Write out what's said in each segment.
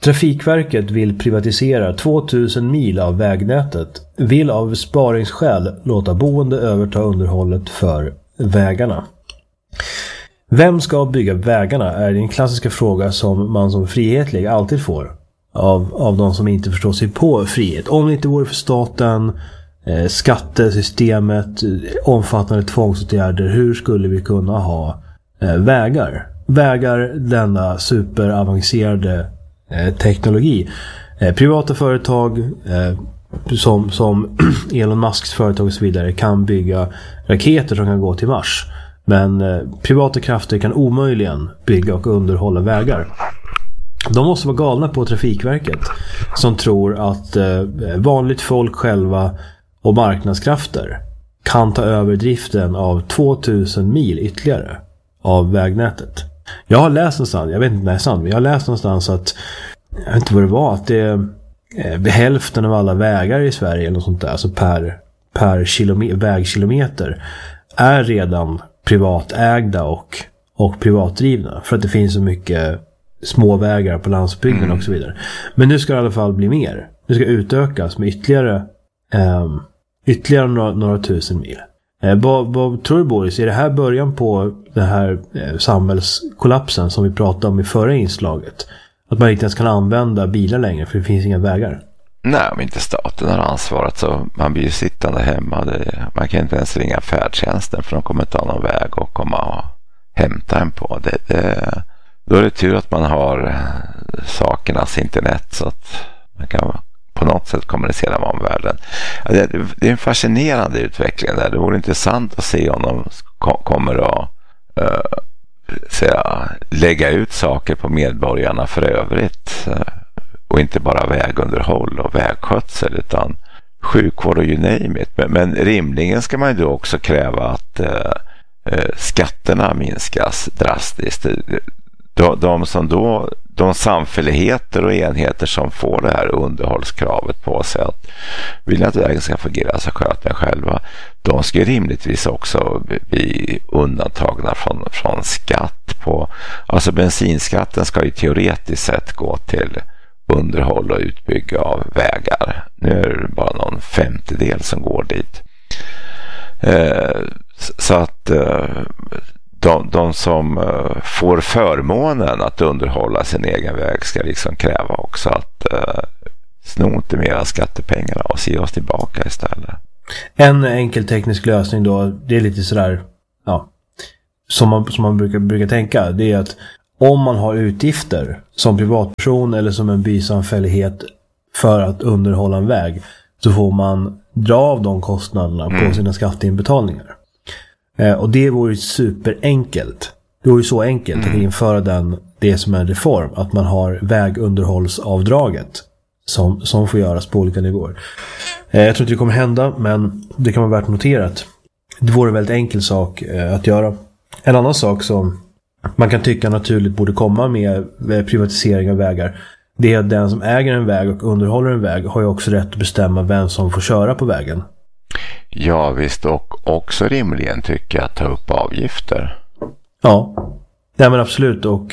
Trafikverket vill privatisera 2000 mil av vägnätet. Vill av besparingsskäl låta boende överta underhållet för vägarna. Vem ska bygga vägarna är den klassiska fråga som man som frihetlig alltid får av de som inte förstår sig på frihet. Om det inte vore för staten, skattesystemet, omfattande tvångsåtgärder, hur skulle vi kunna ha vägar? Vägar, denna superavancerade teknologi. Privata företag som Elon Musks företag och så vidare kan bygga raketer som kan gå till Mars. Men privata krafter kan omöjligen bygga och underhålla vägar. De måste vara galna på Trafikverket som tror att vanligt folk själva och marknadskrafter kan ta över driften av 2000 mil ytterligare av vägnätet. Jag har läst någonstans, jag vet inte när det är sant, men jag har läst någonstans att, jag vet inte vad det var, att det är hälften av alla vägar i Sverige eller något sånt där, alltså per vägkilometer är redan privatägda och privatdrivna, för att det finns så mycket små vägar på landsbygden och så vidare. Men nu ska det i alla fall bli mer. Nu ska utökas med ytterligare några tusen mil. Vad tror du, Boris? Är det här början på den här samhällskollapsen som vi pratade om i förra inslaget? Att man inte ens kan använda bilar längre för det finns inga vägar? Nej, om inte staten har ansvaret så man blir ju sittande hemma. Man kan inte ens ringa färdtjänsten för de kommer inte ha någon väg och komma och hämta en på. Då är det tur att man har sakernas internet så att man kan på något sätt kommunicera med omvärlden. Det är en fascinerande utveckling där. Det vore intressant att se om de kommer att lägga ut saker på medborgarna för övrigt. Och inte bara vägunderhåll och vägskötsel utan sjukvård och you name it. Men rimligen ska man ju då också kräva att skatterna minskas drastiskt. De samfälligheter och enheter som får det här underhållskravet på sig att vill att vägen ska fungera så sköter den själva, de ska rimligtvis också bli undantagna från skatt på, alltså bensinskatten ska ju teoretiskt sett gå till underhåll och utbygga av vägar. Nu är det bara någon 50-del som går dit. Så att de som får förmånen att underhålla sin egen väg ska liksom kräva också att sno inte mera skattepengar och se oss tillbaka istället. En enkel teknisk lösning då, det är lite sådär, ja, som man brukar tänka, det är att om man har utgifter som privatperson eller som en bysamfällighet för att underhålla en väg, så får man dra av de kostnaderna på sina skatteinbetalningar. Och det vore ju superenkelt. Det vore ju så enkelt att införa det som är en reform, att man har vägunderhållsavdraget som får göras på olika nivåer. Jag tror inte det kommer hända, men det kan vara värt noterat. Det vore en väldigt enkel sak att göra. En annan sak som man kan tycka naturligt borde komma med privatisering av vägar, det är att den som äger en väg och underhåller en väg har ju också rätt att bestämma vem som får köra på vägen. Ja visst, och också rimligen tycker jag att ta upp avgifter. Ja, men absolut. Och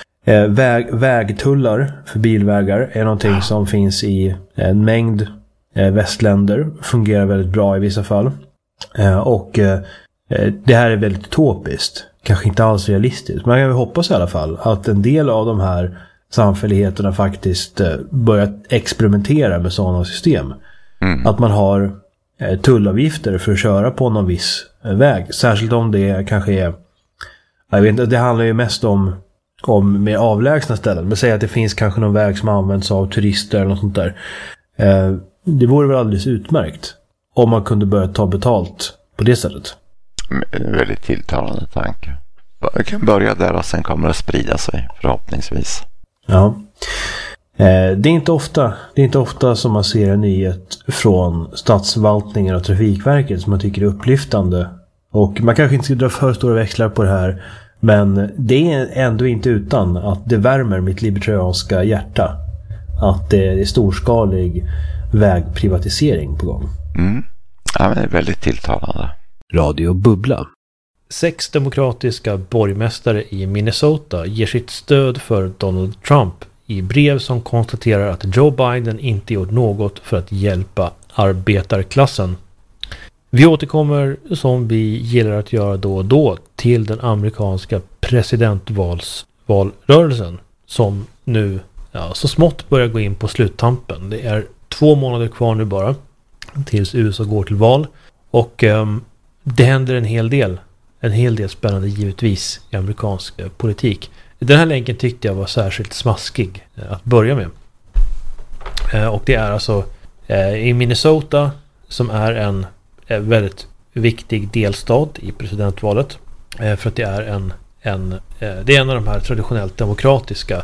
vägtullar för bilvägar är någonting som finns i en mängd västländer. Fungerar väldigt bra i vissa fall. Och det här är väldigt utopiskt. Kanske inte alls realistiskt. Men jag kan hoppas i alla fall att en del av de här samfälligheterna faktiskt börjar experimentera med sådana system. Att man har tullavgifter för att köra på någon viss väg. Särskilt om det kanske är, jag vet inte, det handlar ju mest om mer avlägsna ställen. Men säg att det finns kanske någon väg som används av turister eller något sånt där. Det vore väl alldeles utmärkt om man kunde börja ta betalt på det sättet. En väldigt tilltalande tanke. Vi kan börja där och sen kommer det att sprida sig förhoppningsvis. Ja. Det är inte ofta som man ser en nyhet från statsförvaltningen och Trafikverket som man tycker är upplyftande. Och man kanske inte ska dra för stora växlar på det här, men det är ändå inte utan att det värmer mitt libertarianska hjärta att det är storskalig vägprivatisering på gång. Ja, men det är väldigt tilltalande. Radio Bubbla. 6 demokratiska borgmästare i Minnesota ger sitt stöd för Donald Trump i brev som konstaterar att Joe Biden inte gjort något för att hjälpa arbetarklassen. Vi återkommer som vi gillar att göra då och då till den amerikanska presidentvalsrörelsen som nu så smått börjar gå in på sluttampen. Det är 2 månader kvar nu bara tills USA går till val och det händer en hel del spännande givetvis i amerikansk politik. Den här länken tyckte jag var särskilt smaskig att börja med. Och det är alltså i Minnesota som är en väldigt viktig delstat i presidentvalet. För att det är det är en av de här traditionellt demokratiska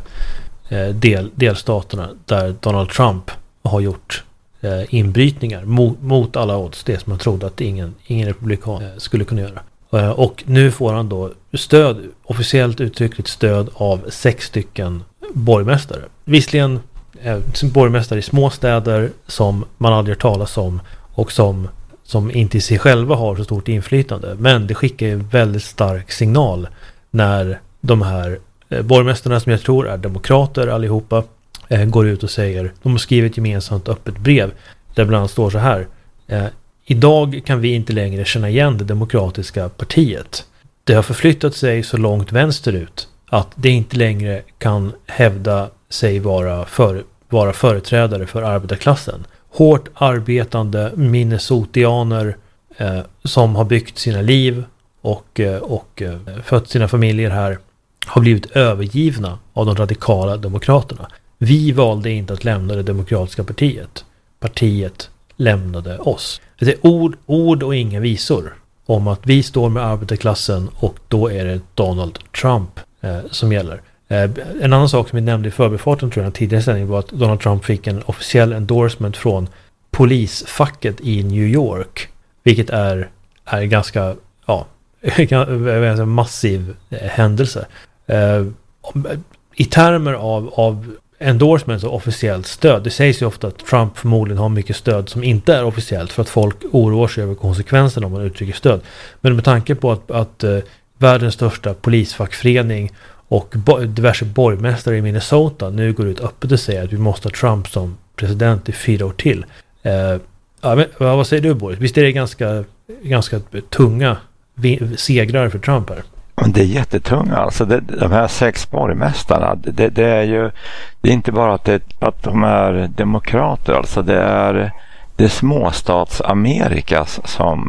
delstaterna där Donald Trump har gjort inbrytningar mot alla odds. Det som man trodde att ingen republikan skulle kunna göra. Och nu får han då officiellt uttryckligt stöd av 6 stycken borgmästare. Visserligen borgmästare i små städer som man aldrig hört talas om och som inte i sig själva har så stort inflytande. Men det skickar ju väldigt stark signal när de här borgmästarna, som jag tror är demokrater allihopa, går ut och säger, de har skrivit ett gemensamt öppet brev där bland annat står så här: idag kan vi inte längre känna igen det demokratiska partiet. Det har förflyttat sig så långt vänsterut att det inte längre kan hävda sig vara företrädare för arbetarklassen. Hårt arbetande minnesotianer som har byggt sina liv och fött sina familjer här har blivit övergivna av de radikala demokraterna. Vi valde inte att lämna det demokratiska partiet. Partiet lämnade oss. Det är ord och inga visor om att vi står med arbetarklassen och då är det Donald Trump som gäller. En annan sak som vi nämnde i förbifarten tror jag tidigare sändning var att Donald Trump fick en officiell endorsement från polisfacket i New York, vilket är ganska massiv händelse. I termer av endorsements och officiellt stöd. Det sägs ju ofta att Trump förmodligen har mycket stöd som inte är officiellt för att folk oroar sig över konsekvenserna om man uttrycker stöd. Men med tanke på att världens största polisfackförening och diverse borgmästare i Minnesota nu går ut öppet och säger att vi måste ha Trump som president i 4 år till. Vad säger du, Boris? Visst är det ganska tunga segrar för Trump här? Det är jättetunga. Alltså de här 6 borgmästarna, det är inte bara att de är demokrater. Alltså det är småstats-Amerikas som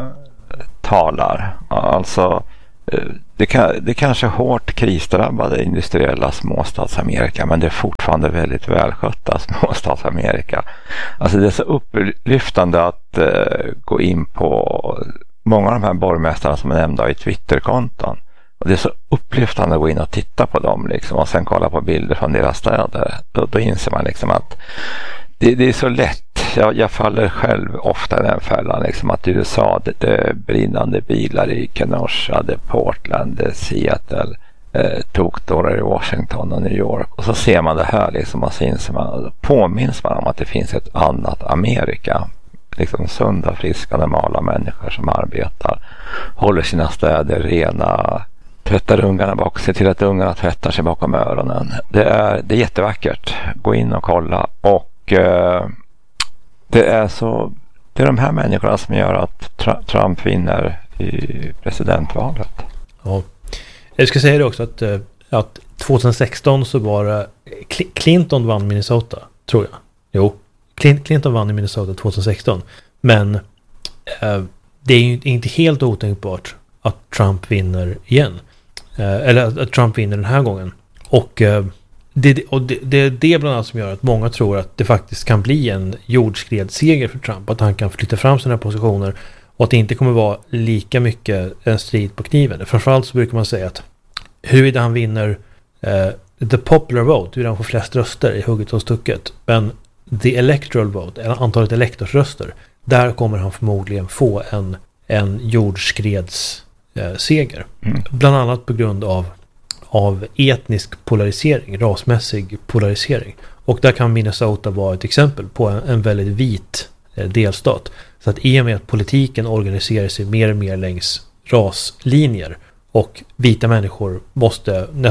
talar. Alltså det kanske hårt krisdrabbade industriella småstats-Amerika, men det är fortfarande väldigt välskötta småstats-Amerika. Alltså det är så upplyftande att gå in på många av de här borgmästarna som är nämnda i Twitterkonton. Och det är så upplyftande att gå in och titta på dem liksom, och sen kolla på bilder från deras städer. Då inser man liksom att det är så lätt. Jag faller själv ofta i den fällan liksom, att i USA det är brinnande bilar i Kenosha, det är Portland, det är Seattle, tokdårar i Washington och New York. Och så ser man det här liksom, och så inser man, påminns man om att det finns ett annat Amerika. Liksom sunda, friska, normala människor som arbetar, håller sina städer rena, tvättar ungarna bakom sig till att ungarna tvättar sig bakom öronen. Det är jättevackert. Gå in och kolla. Och det är de här människorna som gör att Trump vinner i presidentvalet. Ja. Jag ska säga det också att 2016 så var det Clinton vann Minnesota, tror jag. Jo. Clinton vann i Minnesota 2016. Men det är ju inte helt otänkbart att Trump vinner igen. Eller att Trump vinner den här gången. Och det är det bland annat som gör att många tror att det faktiskt kan bli en jordskredsseger för Trump. Att han kan flytta fram sina positioner och att det inte kommer vara lika mycket en strid på kniven. Framförallt så brukar man säga att huruvida han vinner the popular vote, huruvida han får flest röster i hugget och stucket. Men the electoral vote, eller antalet elektorsröster, där kommer han förmodligen få en jordskredsseger. Bland annat på grund av etnisk polarisering, rasmässig polarisering. Och där kan Minnesota vara ett exempel på en väldigt vit delstat. Så att i och med att politiken organiserar sig mer och mer längs raslinjer och vita människor måste nästan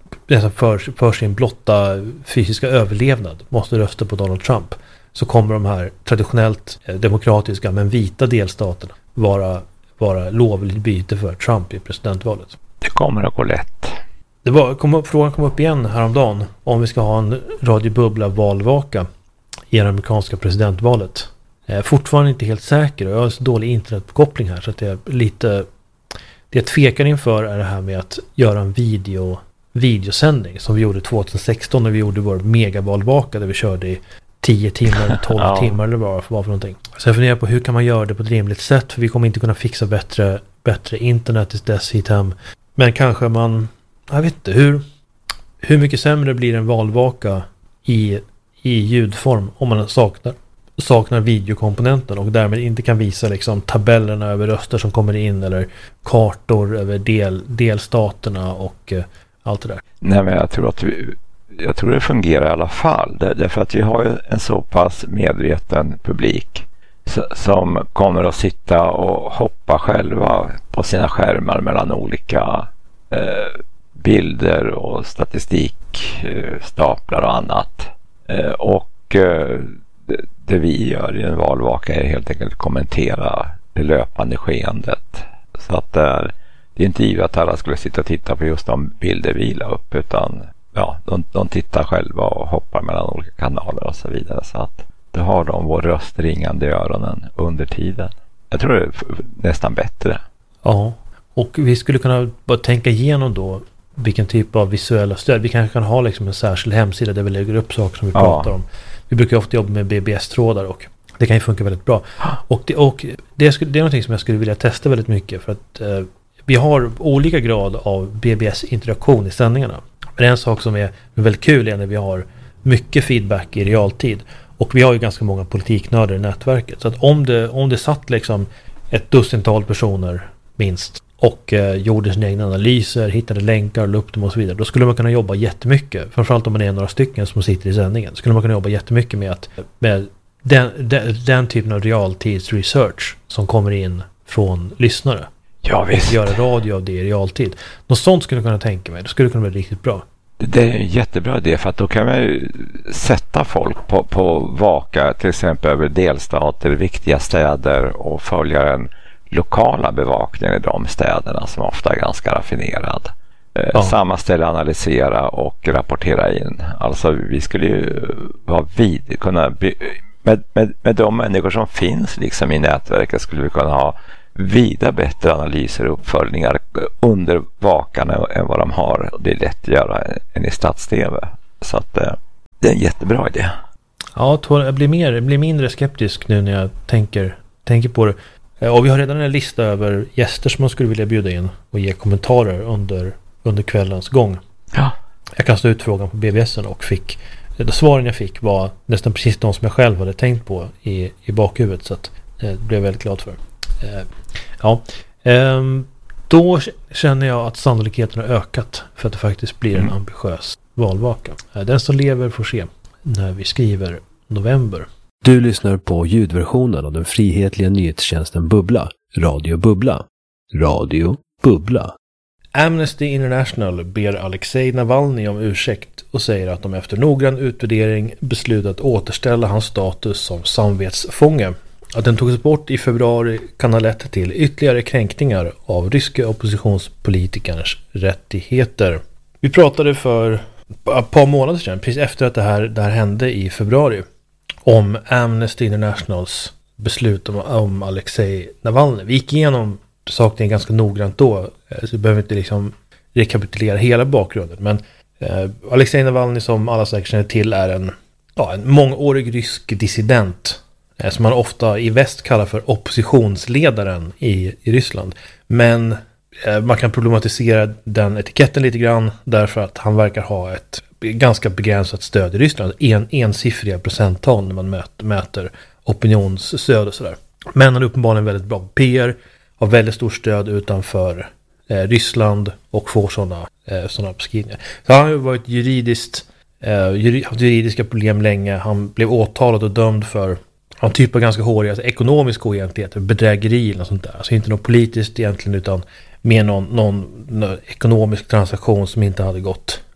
för sin blotta fysiska överlevnad måste rösta på Donald Trump, så kommer de här traditionellt demokratiska men vita delstaterna vara lovligt byte för Trump i presidentvalet. Det kommer att gå lätt. Frågan kom upp igen häromdagen om vi ska ha en radiobubbla valvaka i det amerikanska presidentvalet. Jag är fortfarande inte helt säker och jag har så dålig internetkoppling här så att det jag tvekar inför är det här med att göra en videosändning som vi gjorde 2016 när vi gjorde vår megavalvaka där vi körde i 10 timmar eller 12 timmar eller vad för någonting. Så jag funderar på hur kan man göra det på ett rimligt sätt, för vi kommer inte kunna fixa bättre internet tills dess hit hem. Men kanske jag vet inte, hur mycket sämre blir en valvaka i ljudform om man saknar videokomponenten och därmed inte kan visa liksom tabellerna över röster som kommer in eller kartor över delstaterna och allt det där. Nej, men jag tror det fungerar i alla fall. Därför att vi har ju en så pass medveten publik som kommer att sitta och hoppa själva på sina skärmar mellan olika bilder och statistikstaplar och annat. Det vi gör i en valvaka är helt enkelt kommentera det löpande skeendet. Så att det är inte givet att alla skulle sitta och titta på just de bilder vi la upp, utan de tittar själva och hoppar mellan olika kanaler och så vidare. Så att då har de vår röst ringande i öronen under tiden. Jag tror det är nästan bättre. Ja, och vi skulle kunna bara tänka igenom då vilken typ av visuella stöd. Vi kanske kan ha liksom en särskild hemsida där vi lägger upp saker som vi pratar om. Vi brukar ofta jobba med BBS-trådar och det kan ju funka väldigt bra. Och det är någonting som jag skulle vilja testa väldigt mycket, för att vi har olika grad av BBS-interaktion i sändningarna. Men en sak som är väldigt kul är när vi har mycket feedback i realtid. Och vi har ju ganska många politiknördar i nätverket. Så att om det satt liksom ett dussintal personer minst och gjorde sina egna analyser, hittade länkar, la upp dem och så vidare, då skulle man kunna jobba jättemycket, framförallt om man är några stycken som sitter i sändningen, skulle man kunna jobba jättemycket med den typen av realtidsresearch som kommer in från lyssnare. Ja, visst. Göra radio av det i realtid. Något sånt skulle jag kunna tänka mig. Det skulle kunna bli riktigt bra. Det är en jättebra idé, för att då kan man ju sätta folk på vaka till exempel över delstater, viktiga städer och följa den lokala bevakningen i de städerna som ofta är ganska raffinerad. Sammanställa, analysera och rapportera in. Alltså vi skulle ju kunna med de människor som finns liksom i nätverket skulle vi kunna ha vida bättre analyser och uppföljningar under vakarna än vad de har. Det är lätt att göra än i stats-tv. Så att det är en jättebra idé. Ja, jag blir mindre skeptisk nu när jag tänker på det. Och vi har redan en lista över gäster som man skulle vilja bjuda in och ge kommentarer under kvällens gång. Ja. Jag kastade ut frågan på BBS:en och svaren jag fick var nästan precis de som jag själv hade tänkt på i bakhuvudet, så att det blev jag väldigt glad för. Då känner jag att sannolikheten har ökat för att det faktiskt blir en ambitiös valvaka. Den som lever får se när vi skriver november. Du lyssnar på ljudversionen av den frihetliga nyhetstjänsten Bubbla. Radio Bubbla. Radio Bubbla. Amnesty International ber Alexej Navalny om ursäkt och säger att de efter noggrann utvärdering beslutat återställa hans status som samvetsfånge. Att den togs bort i februari kan ha lett till ytterligare kränkningar av ryska oppositionspolitikerns rättigheter. Vi pratade för ett par månader sedan, precis efter att det här hände i februari, om Amnesty Internationals beslut om Alexej Navalny. Vi gick igenom saken ganska noggrant då, så vi behöver inte liksom rekapitulera hela bakgrunden. Men Alexej Navalny, som alla säkert känner till, är en mångårig rysk dissident som man ofta i väst kallar för oppositionsledaren i Ryssland. Men man kan problematisera den etiketten lite grann därför att han verkar ha ett ganska begränsat stöd i Ryssland. Ensiffriga procenttal när man mäter opinionsstöd och sådär. Men han är uppenbarligen väldigt bra PR, har väldigt stort stöd utanför Ryssland och får sådana beskrivningar. Så han har ju varit haft juridiska problem länge. Han blev åtalad och dömd för en typ av ganska håriga ekonomiska oegentligheter, bedrägeri eller sånt där. Alltså inte något politiskt egentligen, utan mer någon ekonomisk transaktion som inte hade gått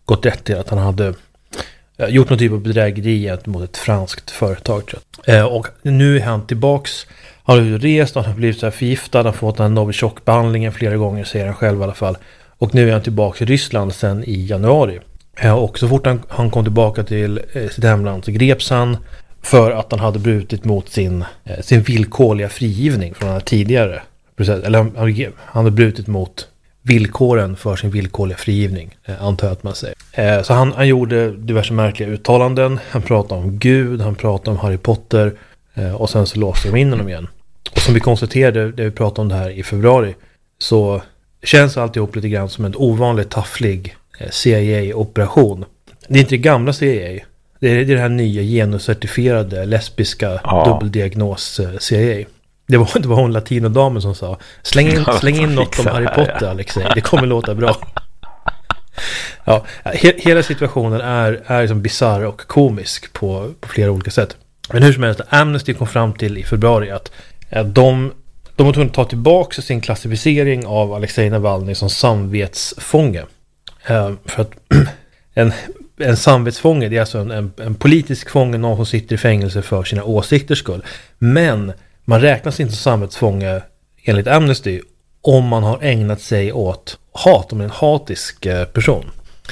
gått rätt till att han hade gjort någon typ av bedrägeri mot ett franskt företag, tror jag. Och nu är han tillbaks. Han har rest, han har blivit så här förgiftad, han har fått den här Novichok-behandlingen flera gånger, säger han själv i alla fall. Och nu är han tillbaka i Ryssland sen i januari. Och så fort han kom tillbaka till sitt hemland så greps han för att han hade brutit mot sin villkorliga frigivning från den tidigare. Eller han hade brutit mot villkoren för sin villkorliga frigivning, antar jag att man säger. Så han gjorde diverse märkliga uttalanden. Han pratade om Gud, han pratade om Harry Potter, och sen så låste de in honom igen. Och som vi konstaterade, det vi pratade om det här i februari, så känns alltihop lite grann som en ovanligt tafflig CIA-operation. Det är inte det gamla CIA. Det är det här nya genuscertifierade lesbiska dubbeldiagnos CIA. Det var hon latinodamen som sa släng in något om Harry Potter, Alexej. Det kommer låta bra. Ja, hela situationen är liksom bizarr och komisk på flera olika sätt. Men hur som helst, Amnesty kom fram till i februari att de var tvungna att ta tillbaka sin klassificering av Alexej Navalny som samvetsfånge. För att en samvetsfånge, det är alltså en politisk fånge, någon som sitter i fängelse för sina åsikters skull. Men man räknas inte som samvetsfånge enligt Amnesty om man har ägnat sig åt hat, om en hatisk person.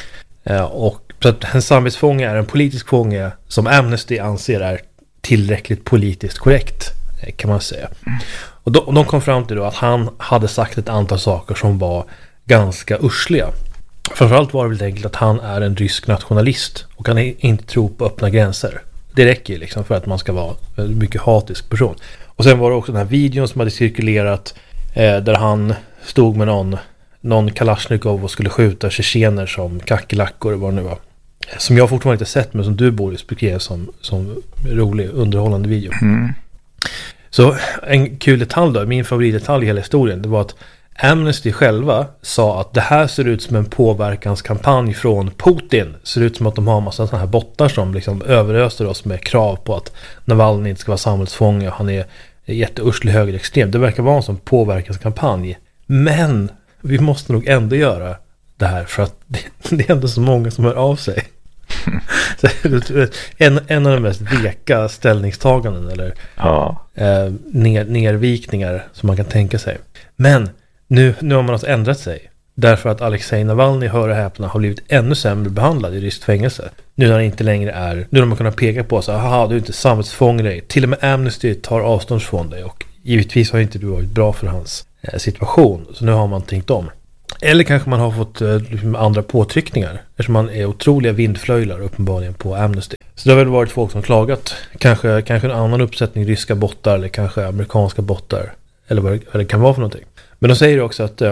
Och så att en samvetsfånge är en politisk fånge som Amnesty anser är tillräckligt politiskt korrekt, kan man säga. Och de kom fram till då att han hade sagt ett antal saker som var ganska ursliga. Framförallt var det väl enkelt att han är en rysk nationalist och kan inte tro på öppna gränser. Det räcker liksom för att man ska vara en mycket hatisk person. Och sen var det också den här videon som hade cirkulerat där han stod med någon Kalashnikov och skulle skjuta tjetjener som kackerlackor, vad det nu var. Som jag fortfarande inte sett, men som du Boris beskrev som rolig, underhållande video. Så en kul detalj då, min favoritdetalj i hela historien, det var att Amnesty själva sa att det här ser ut som en påverkanskampanj från Putin. Ser ut som att de har en massa sådana här bottar som liksom överöser oss med krav på att Navalny inte ska vara samhällsfånge och han är jätteurslig högerextrem. Det verkar vara en sån påverkanskampanj. Men vi måste nog ändå göra det här för att det är ändå så många som hör av sig. En av de mest veka ställningstaganden eller nervikningar som man kan tänka sig. Men nu har man alltså ändrat sig. Därför att Alexej Navalny, hör och häpna, har blivit ännu sämre behandlad i ryskt fängelse. Nu när han inte längre är... Nu har man kunnat peka på så aha, du är inte samvetsfånge dig. Till och med Amnesty tar avstånd från dig. Och givetvis har inte du varit bra för hans situation. Så nu har man tänkt om. Eller kanske man har fått andra påtryckningar. Eftersom man är otroliga vindflöjlar uppenbarligen på Amnesty. Så det har väl varit folk som klagat. Kanske en annan uppsättning ryska bottar eller kanske amerikanska bottar. Eller vad det kan vara för någonting. Men de säger också att,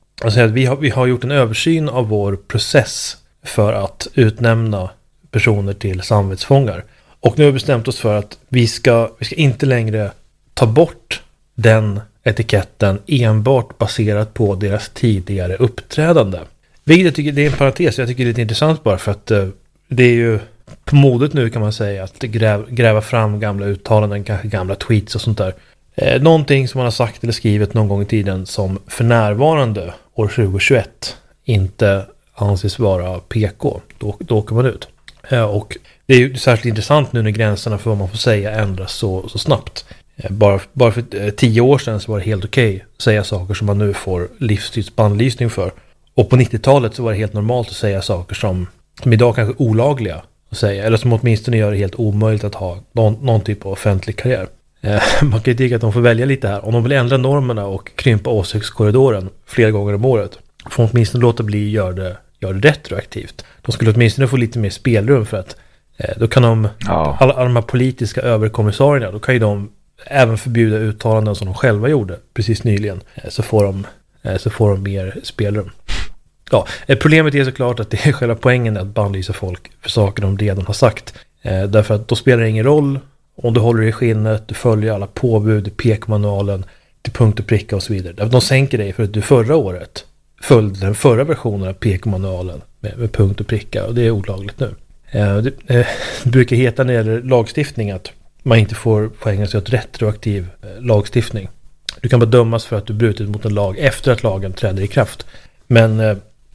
vi har gjort en översyn av vår process för att utnämna personer till samvetsfångar. Och nu har vi bestämt oss för att vi ska inte längre ta bort den etiketten enbart baserat på deras tidigare uppträdande. Vilket jag tycker, det är en parentes, jag tycker det är lite intressant bara för att det är ju på modet nu kan man säga att gräva fram gamla uttalanden, kanske gamla tweets och sånt där. Någonting som man har sagt eller skrivit någon gång i tiden som för närvarande år 2021 inte anses vara PK. Då åker man ut. Och det är ju särskilt intressant nu när gränserna för vad man får säga ändras så snabbt. Bara för 10 år sedan så var det helt okej att säga saker som man nu får livstidsbannlysning för. Och på 90-talet så var det helt normalt att säga saker som idag kanske är olagliga att säga. Eller som åtminstone gör det helt omöjligt att ha någon typ av offentlig karriär. Man kan ju tycka att de får välja lite här. Om de vill ändra normerna och krympa åsiktskorridoren flera gånger om året, får de åtminstone låta bli att göra det retroaktivt. De skulle åtminstone få lite mer spelrum för att då kan alla de här politiska överkommissarierna, då kan ju de även förbjuda uttalanden som de själva gjorde precis nyligen. Så får de mer spelrum. Ja, problemet är såklart att det är själva poängen att bannlysa folk för saker de redan har sagt. Därför att då spelar det ingen roll om du håller i skinnet, du följer alla påbud, PK-manualen till punkt och pricka och så vidare. De sänker dig för att du förra året följde den förra versionen av PK-manualen med punkt och pricka, och det är olagligt nu. Det brukar heta när det gäller lagstiftning att man inte får ägna sig åt retroaktiv lagstiftning. Du kan bara dömas för att du brutit mot en lag efter att lagen träder i kraft. Men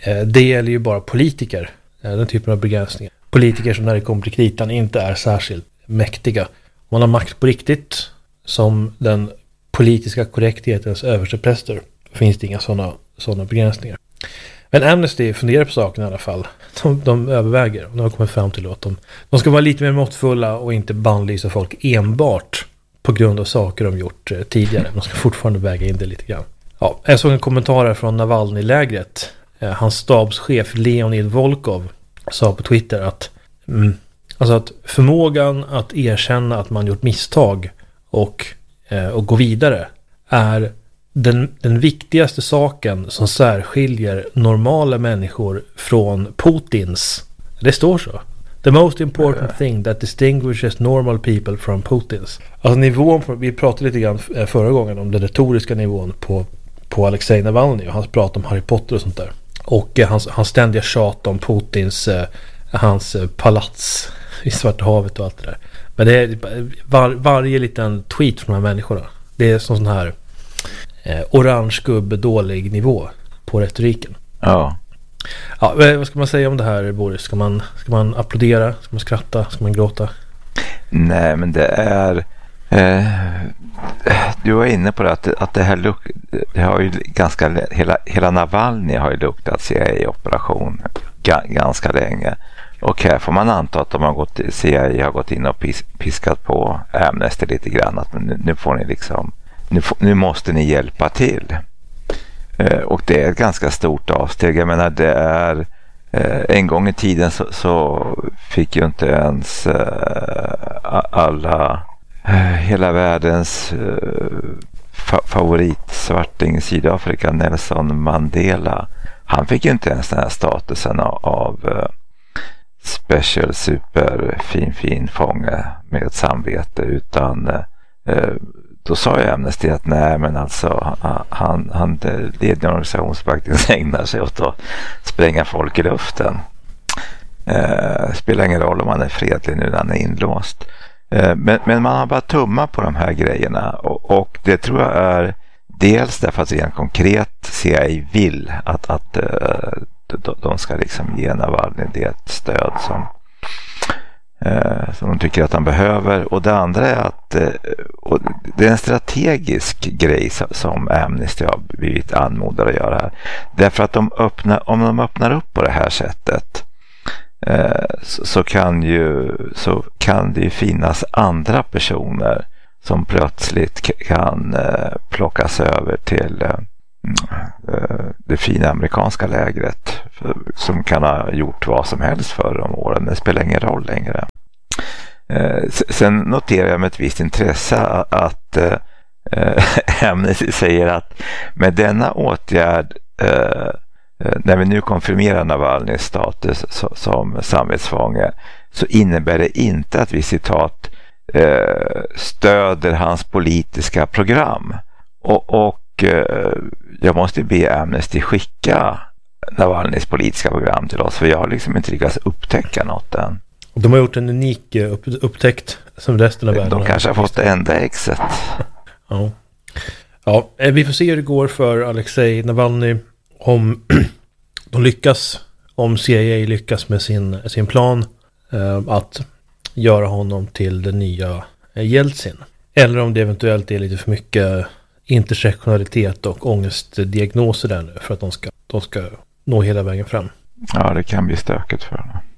Det gäller ju bara politiker, den typen av begränsningar. Politiker som när det kommer till kritan inte är särskilt mäktiga. Om man har makt på riktigt, som den politiska korrekthetens överstepräster, finns det inga sådana begränsningar. Men Amnesty funderar på saken i alla fall. De överväger, och de har kommit fram till att de ska vara lite mer måttfulla och inte bannlysa folk enbart på grund av saker de gjort tidigare. De ska fortfarande väga in det lite grann. Ja, jag såg en kommentar från Navalny-lägret. Hans stabschef Leonid Volkov sa på Twitter att förmågan att erkänna att man gjort misstag och gå vidare är den viktigaste saken som särskiljer normala människor från Putins. Det står så. The most important thing that distinguishes normal people from Putins. Alltså nivån, vi pratade lite grann förra gången om den retoriska nivån på Alexej Navalny och hans prat om Harry Potter och sånt där. Och hans ständiga tjat om Putins hans palats i Svarta havet och allt det där. Men det är varje liten tweet från de här människorna. Det är sån här orange gubbe dålig nivå på retoriken. Ja. Ja, vad ska man säga om det här, Boris? Ska man applådera? Ska man skratta? Ska man gråta? Nej, men det är du var inne på det att det här det har ju ganska hela Navalny har ju luktat CIA-operation ganska länge. Och här får man anta att CIA har gått in och piskat på Amnesty lite grann, att nu får ni liksom nu måste ni hjälpa till. Och det är ett ganska stort avsteg. Jag menar, det är en gång i tiden så fick ju inte ens alla hela världens favoritsvarting i Sydafrika, Nelson Mandela, han fick ju inte ens den här statusen av special super fin fånge med ett samvete, utan då sa jag Amnesty att nej, men alltså han leder en organisation som faktiskt ägnar sig åt att spränga folk i luften. Spelar ingen roll om man är fredlig nu när han är inlåst. Men man har bara tumma på de här grejerna, och det tror jag är dels därför att rent konkret CIA vill att de ska liksom ge Navalny det stöd som de tycker att han behöver, och det andra är att och det är en strategisk grej som Amnesty har blivit anmodade att göra här, därför att om de öppnar upp på det här sättet så kan det ju finnas andra personer som plötsligt kan plockas över till det fina amerikanska lägret, som kan ha gjort vad som helst för de åren. Det spelar ingen roll längre. Sen noterar jag med ett visst intresse att Amnesty säger att med denna åtgärd, när vi nu konfirmerar Navalnys status som samvetsfånge, så innebär det inte att vi citat stöder hans politiska program. Och jag måste be Amnesty skicka Navalnys politiska program till oss, för jag har liksom inte lyckats upptäcka något än. De har gjort en unik upptäckt som resten av världen. De kanske har fått enda exet. Ja, vi får se hur det går för Alexej Navalny, om de lyckas, om CIA lyckas med sin plan att göra honom till den nya Jeltsin. Eller om det eventuellt är lite för mycket intersektionalitet och ångestdiagnoser där nu för att de ska nå hela vägen fram. Ja, det kan bli stökigt för dem.